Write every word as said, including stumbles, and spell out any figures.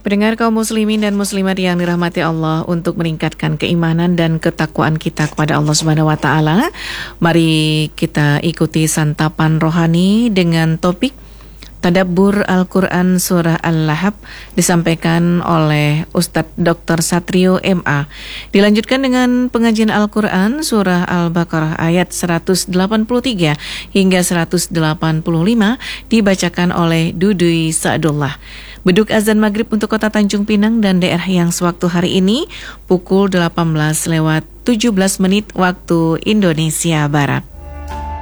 Pendengar kaum muslimin dan muslimat yang dirahmati Allah, untuk meningkatkan keimanan dan ketakwaan kita kepada Allah Subhanahu wa taala, mari kita ikuti santapan rohani dengan topik Tadabbur Al-Quran Surah Al-Lahab, disampaikan oleh Ustadz doktor Satrio M A. Dilanjutkan dengan pengajian Al-Quran Surah Al-Baqarah ayat seratus delapan puluh tiga hingga seratus delapan puluh lima, dibacakan oleh Dudui Sa'dullah. Beduk azan maghrib untuk kota Tanjung Pinang dan daerah yang sewaktu hari ini pukul delapan belas lewat tujuh belas menit waktu Indonesia Barat.